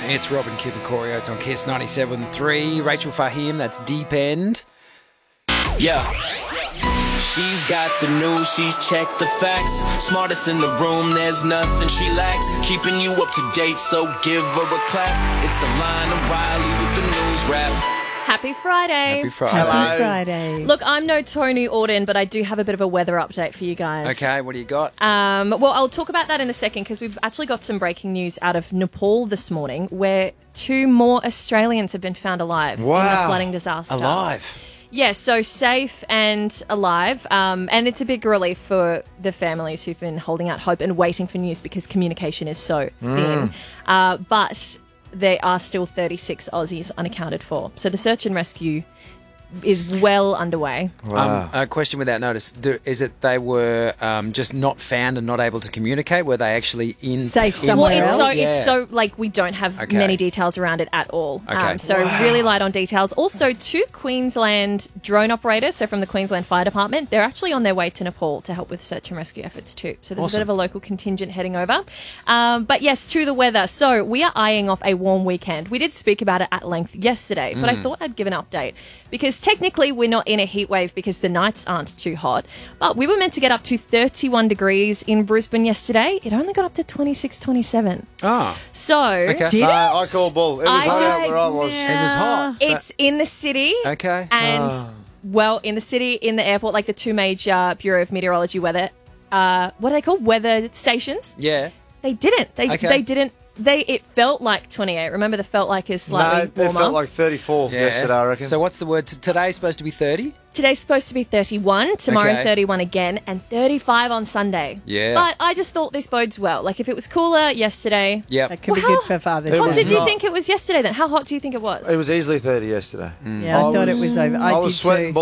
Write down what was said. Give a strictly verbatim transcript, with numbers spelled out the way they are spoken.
It's Robin, Kip and Corey. It's on Kiss ninety-seven point three. Rachel Fahim, that's Deep End. Yeah. She's got the news, she's checked the facts. Smartest in the room, there's nothing she lacks. Keeping you up to date, so give her a clap. It's Alana Riley with the news wrap. Happy Friday. Happy Friday. Happy Friday. Look, I'm no Tony Auden, but I do have a bit of a weather update for you guys. Okay, what do you got? Um, well, I'll talk about that in a second because we've actually got some breaking news out of Nepal this morning where two more Australians have been found alive in the Wow. flooding disaster. Alive. Yes, so safe and alive. Um, and it's a big relief for the families who've been holding out hope and waiting for news because communication is so thin. Uh, but there are still thirty-six Aussies unaccounted for. So the search and rescue is well underway. Wow. Um, a question without notice. Do, is it they were um, just not found and not able to communicate? Were they actually in... Safe in- somewhere Well, it's else? so Yeah. it's so like we don't have Okay. many details around it at all. Okay. Um, so really light on details. Also, two Queensland drone operators, so from the Queensland Fire Department, they're actually on their way to Nepal to help with search and rescue efforts too. So there's Awesome. a bit of a local contingent heading over. Um, but yes, to the weather. So we are eyeing off a warm weekend. We did speak about it at length yesterday, but I thought I'd give an update because technically we're not in a heat wave because the nights aren't too hot. But we were meant to get up to thirty-one degrees in Brisbane yesterday. It only got up to twenty-six, twenty-seven. Oh, So okay. Did Uh, it? I call bull. It was I hot just- out where I was. It was hot. it's in the city. Okay. And, well, in the city, in the airport, like the two major Bureau of Meteorology weather, uh, what are they called? Weather stations. Yeah. They didn't. They Okay. they didn't. They It felt like twenty-eight. Remember, the felt like is No, slightly it warmer. felt like thirty-four Yeah. yesterday, I reckon. So what's the word? T- Today's supposed to be thirty? Today's supposed to be thirty-one, tomorrow Okay. thirty-one again, and thirty-five on Sunday. Yeah. But I just thought this bodes well. Like, if it was cooler yesterday... Yep. That could be Well, good for Father's It What was Day. did you not- think it was yesterday then? How hot do you think it was? it was easily thirty yesterday. Yeah, I, I thought it was- was over. I, I did was sweating too.